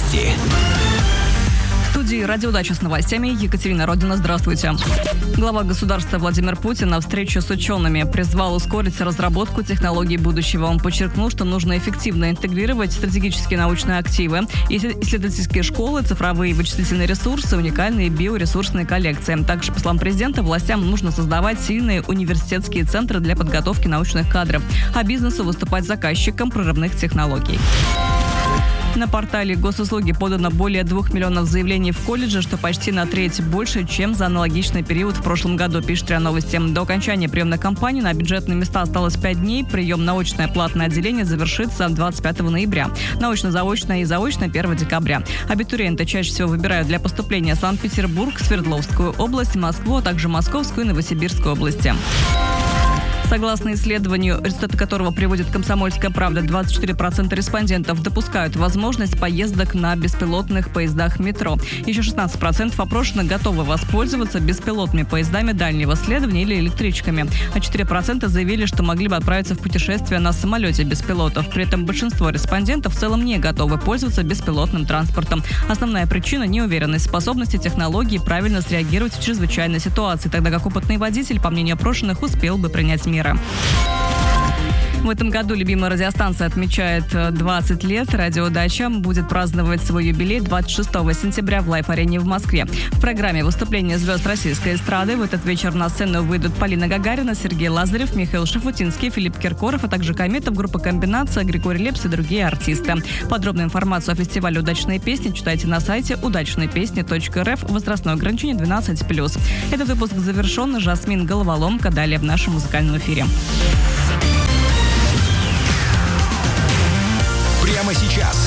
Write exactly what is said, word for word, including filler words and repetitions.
Новости. В студии «Радиодача» с новостями Екатерина Родина. Здравствуйте. Глава государства Владимир Путин на встречу с учеными призвал ускорить разработку технологий будущего. Он подчеркнул, что нужно эффективно интегрировать стратегические научные активы, исследовательские школы, цифровые вычислительные ресурсы, уникальные биоресурсные коллекции. Также, по словам президента, властям нужно создавать сильные университетские центры для подготовки научных кадров, а бизнесу выступать заказчиком прорывных технологий. На портале госуслуги подано более двух миллионов заявлений в колледже, что почти на треть больше, чем за аналогичный период в прошлом году, пишет РИА Новости. До окончания приемной кампании на бюджетные места осталось пять дней. Прием на очное платное отделение завершится двадцать пятого ноября. Научно-заочное и заочное первого декабря. Абитуриенты чаще всего выбирают для поступления Санкт-Петербург, Свердловскую область, Москву, а также Московскую и Новосибирскую области. Согласно исследованию, результаты которого приводит «Комсомольская правда», двадцать четыре процента респондентов допускают возможность поездок на беспилотных поездах метро. Еще шестнадцать процентов опрошенных готовы воспользоваться беспилотными поездами дальнего следования или электричками. А четыре процента заявили, что могли бы отправиться в путешествие на самолете без пилотов. При этом большинство респондентов в целом не готовы пользоваться беспилотным транспортом. Основная причина – неуверенность в способности технологий правильно среагировать в чрезвычайной ситуации, тогда как опытный водитель, по мнению опрошенных, успел бы принять меры. В этом году любимая радиостанция отмечает двадцать лет. «Радиодача» будет праздновать свой юбилей двадцать шестого сентября в Лайф-арене в Москве. В программе выступления звезд российской эстрады в этот вечер на сцену выйдут Полина Гагарина, Сергей Лазарев, Михаил Шафутинский, Филипп Киркоров, а также Кометов, группа «Комбинация», Григорий Лепс и другие артисты. Подробную информацию о фестивале «Удачные песни» читайте на сайте удачные песни точка эр эф. Возрастное ограничение двенадцать плюс. Этот выпуск завершен. Жасмин Головоломка далее в нашем музыкальном эфире. Прямо сейчас